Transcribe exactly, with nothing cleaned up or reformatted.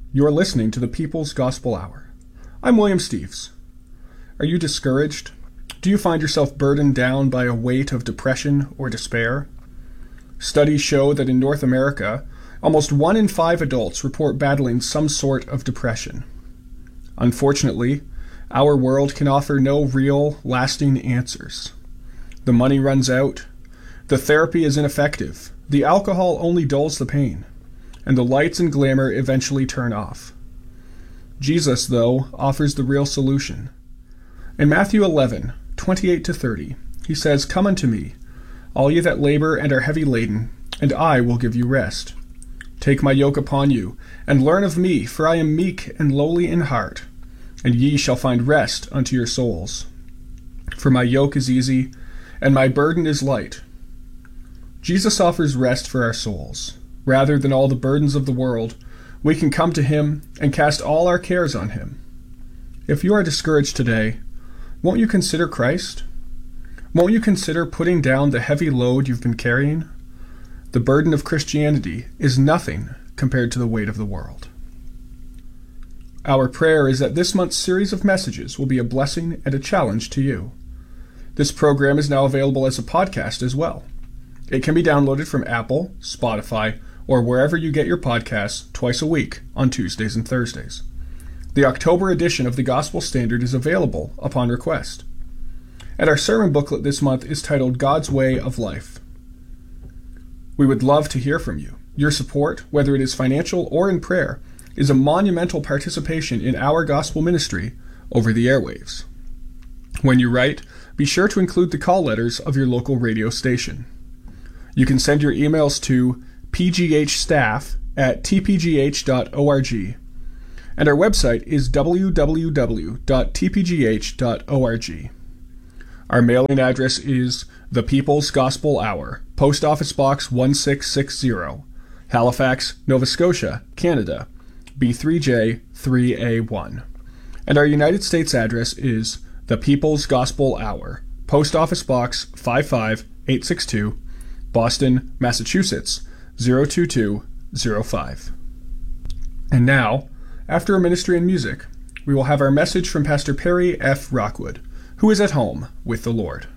You're listening to the People's Gospel Hour. I'm William Steves. Are you discouraged? Do you find yourself burdened down by a weight of depression or despair? Studies show that in North America, almost one in five adults report battling some sort of depression. Unfortunately, our world can offer no real, lasting answers. The money runs out, the therapy is ineffective, the alcohol only dulls the pain, and the lights and glamour eventually turn off. Jesus, though, offers the real solution. In Matthew eleven, twenty-eight to thirty, he says, "Come unto me, all ye that labor and are heavy laden, and I will give you rest. Take my yoke upon you, and learn of me, for I am meek and lowly in heart, and ye shall find rest unto your souls. For my yoke is easy, and my burden is light." Jesus offers rest for our souls. Rather than all the burdens of the world, we can come to him and cast all our cares on him. If you are discouraged today, won't you consider Christ? Won't you consider putting down the heavy load you've been carrying? The burden of Christianity is nothing compared to the weight of the world. Our prayer is that this month's series of messages will be a blessing and a challenge to you. This program is now available as a podcast as well. It can be downloaded from Apple, Spotify, or wherever you get your podcasts twice a week on Tuesdays and Thursdays. The October edition of the Gospel Standard is available upon request. And our sermon booklet this month is titled God's Way of Life. We would love to hear from you. Your support, whether it is financial or in prayer, is a monumental participation in our gospel ministry over the airwaves. When you write, be sure to include the call letters of your local radio station. You can send your emails to pghstaff at t p g h dot org, and our website is w w w dot t p g h dot org. Our mailing address is The People's Gospel Hour, Post Office Box one six six zero, Halifax, Nova Scotia, Canada, B three J three A one. And our United States address is The People's Gospel Hour, Post Office Box five five eight six two, Boston, Massachusetts, zero two two zero five. And now, after a ministry and music, we will have our message from Pastor Perry F. Rockwood, who is at home with the Lord.